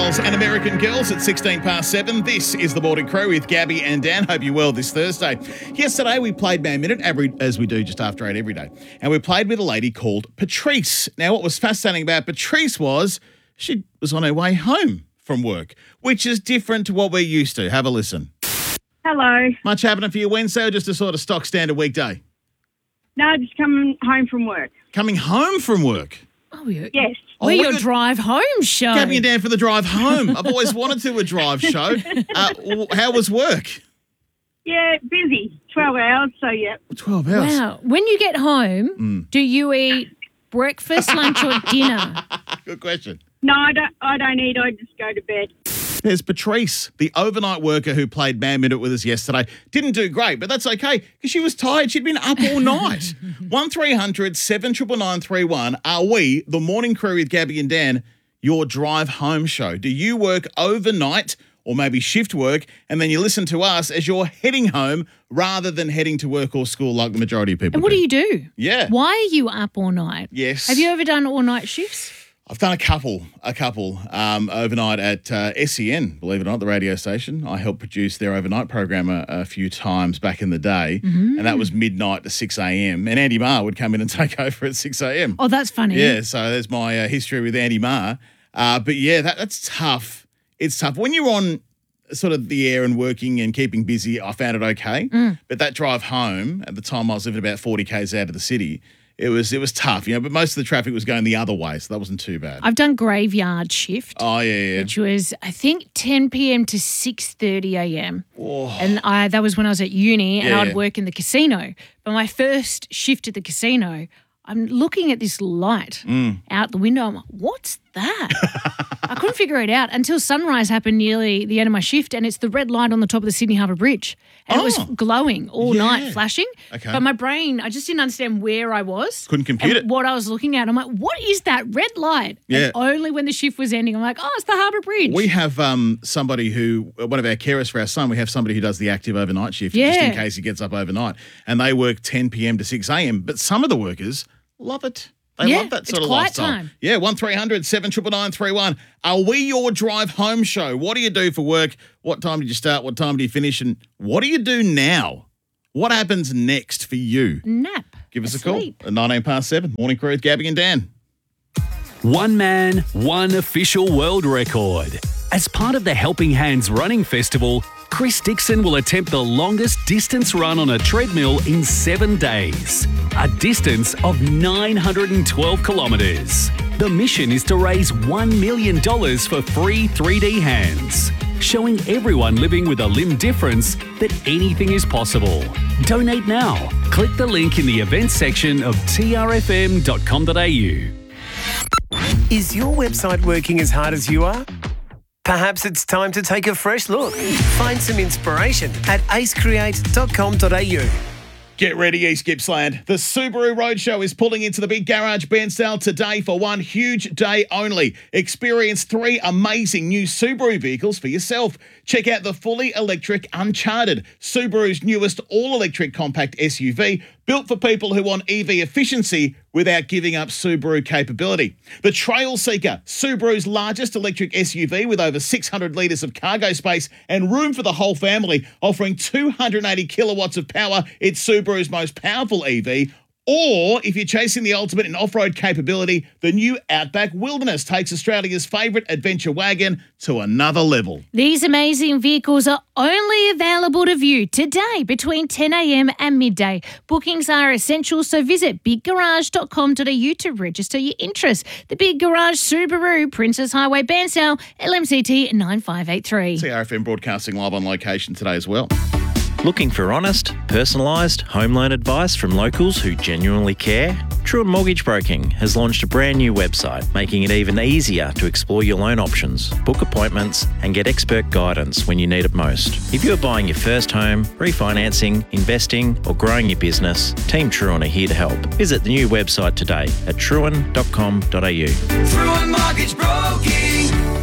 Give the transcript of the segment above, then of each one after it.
Girls and American Girls at 16 past 7. This is the Morning Crew with Gabby and Dan. Hope you're well this Thursday. Yesterday we played Man Minute, as we do just after 8 every day. And we played with a lady called Patrice. Now, what was fascinating about Patrice was she was on her way home from work, which is different to what we're used to. Have a listen. Hello. Much happening for you Wednesday or just a sort of stock standard weekday? No, just coming home from work. Coming home from work? Oh, yeah. Yes. We're your drive home show. Gabby and Dan for the drive home. I've always wanted to do a drive show. How was work? Yeah, busy. 12 hours, so yeah. 12 hours. Wow. When you get home, do you eat breakfast, lunch or dinner? Good question. No, I don't eat. I just go to bed. There's Patrice, the overnight worker who played Man Minute with us yesterday. Didn't do great, but that's okay because she was tired. She'd been up all night. 1300 799 Are we, the Morning Crew with Gabby and Dan, your drive home show? Do you work overnight or maybe shift work and then you listen to us as you're heading home rather than heading to work or school like the majority of people And what do you do? Yeah. Why are you up all night? Yes. Have you ever done all night shifts? I've done a couple overnight at SEN, believe it or not, the radio station. I helped produce their overnight program a few times back in the day, and that was midnight to 6 a.m. And Andy Marr would come in and take over at 6 a.m. Oh, that's funny. Yeah, so there's my history with Andy Marr. But yeah, that's tough. It's tough. When you're on sort of the air and working and keeping busy, I found it okay. But that drive home, at the time I was living about 40 k's out of the city, it was tough, but most of the traffic was going the other way, so that wasn't too bad. I've done graveyard shift. Oh, yeah. Which was, I think, 10 p.m. to 6:30 a.m. Oh. And that was when I was at uni and Yeah. I'd work in the casino. But my first shift at the casino, I'm looking at this light out the window. I'm like, what's that? I couldn't figure it out until sunrise happened nearly the end of my shift, and it's the red light on the top of the Sydney Harbour Bridge. And it was glowing all night, flashing. Okay. But my brain, I just didn't understand where I was. Couldn't compute and it. what I was looking at. I'm like, what is that red light? Yeah. And only when the shift was ending, I'm like, oh, it's the Harbour Bridge. We have somebody who, one of our carers for our son, we have somebody who does the active overnight shift just in case he gets up overnight. And they work 10 p.m. to 6 a.m. But some of the workers love it. They love that sort of quiet lifestyle. time. Yeah, 1300 799 Are we your drive home show? What do you do for work? What time did you start? What time do you finish? And what do you do now? What happens next for you? Nap. Give us Asleep. a call at 19 past 7. Morning Crew with Gabby and Dan. One man, one official world record. As part of the Helping Hands Running Festival, Chris Dixon will attempt the longest distance run on a treadmill in 7 days. A distance of 912 kilometres. The mission is to raise $1 million for free 3D hands, showing everyone living with a limb difference that anything is possible. Donate now. Click the link in the events section of trfm.com.au. Is your website working as hard as you are? Perhaps it's time to take a fresh look. Find some inspiration at acecreate.com.au. Get ready, East Gippsland. The Subaru Roadshow is pulling into the Big Garage Bairnsdale today for one huge day only. Experience 3 amazing new Subaru vehicles for yourself. Check out the fully electric Uncharted, Subaru's newest all-electric compact SUV, built for people who want EV efficiency without giving up Subaru capability. The Trail Seeker, Subaru's largest electric SUV with over 600 litres of cargo space and room for the whole family, offering 280 kilowatts of power. It's Subaru's most powerful EV. Or, if you're chasing the ultimate in off-road capability, the new Outback Wilderness takes Australia's favourite adventure wagon to another level. These amazing vehicles are only available to view today between 10 a.m. and midday. Bookings are essential, so visit biggarage.com.au to register your interest. The Big Garage Subaru, Princess Highway, Bairnsdale, LMCT 9583. CRFM broadcasting live on location today as well. Looking for honest, personalised home loan advice from locals who genuinely care? Truant Mortgage Broking has launched a brand new website, making it even easier to explore your loan options, book appointments, and get expert guidance when you need it most. If you're buying your first home, refinancing, investing, or growing your business, Team Truant are here to help. Visit the new website today at truant.com.au. Truant Mortgage Broking. Robert Truant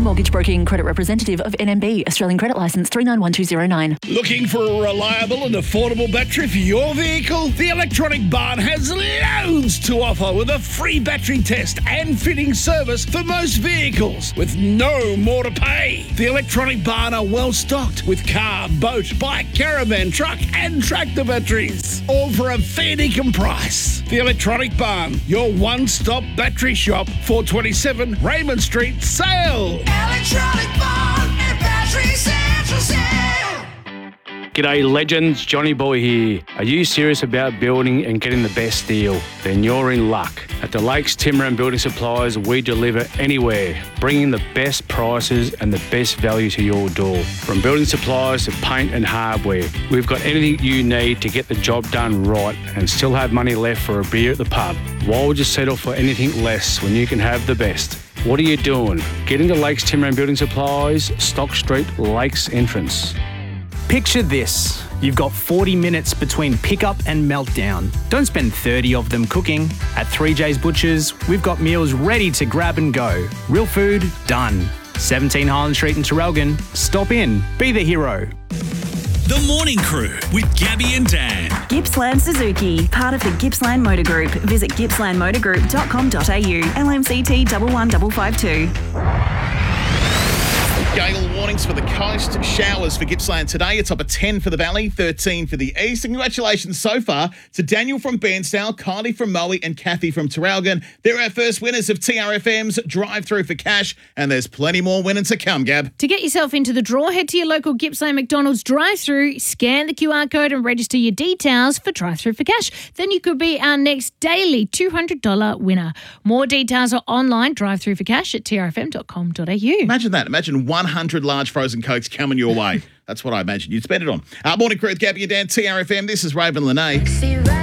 Mortgage Broking Credit Representative of NMB, Australian Credit Licence 391209. Looking for a reliable and affordable battery for your vehicle? The Electronic Barn has loads to offer with a free battery test and fitting service for most vehicles with no more to pay. The Electronic Barn are well stocked with car, boat, bike, caravan, truck and tractor batteries, all for a fair dinkum price. The Electronic Barn, your one-stop battery shop, 427 Raymond Street, Sale. Electronic Barn and Battery Central Sale. G'day legends, Johnny Boy here. Are you serious about building and getting the best deal? Then you're in luck. At the Lakes Timber and Building Supplies, we deliver anywhere, bringing the best prices and the best value to your door. From building supplies to paint and hardware, we've got anything you need to get the job done right and still have money left for a beer at the pub. Why would you settle for anything less when you can have the best? What are you doing? Get into Lakes Timber and Building Supplies, Stock Street, Lakes entrance. Picture this. You've got 40 minutes between pickup and meltdown. Don't spend 30 of them cooking. At 3J's Butchers, we've got meals ready to grab and go. Real food, done. 17 Highland Street in Terrelgan. Stop in. Be the hero. The Morning Crew with Gabby and Dan. Gippsland Suzuki, part of the Gippsland Motor Group. Visit gippslandmotorgroup.com.au. LMCT 11552. Gale warnings for the coast. Showers for Gippsland today. It's up at 10 for the valley, 13 for the east. And congratulations so far to Daniel from Bairnsdale, Kylie from Moe and Kathy from Terrelgan. They're our first winners of TRFM's Drive Through for Cash. And there's plenty more winners to come, Gab. To get yourself into the draw, head to your local Gippsland McDonald's drive-through, scan the QR code and register your details for Drive Through for Cash. Then you could be our next daily $200 winner. More details are online, Drive Through for Cash at trfm.com.au. Imagine that. Imagine 100 large frozen Cokes coming your way. That's what I imagine you'd spend it on. Morning Crew with Gabby and Dan, TRFM. This is Raven Lene.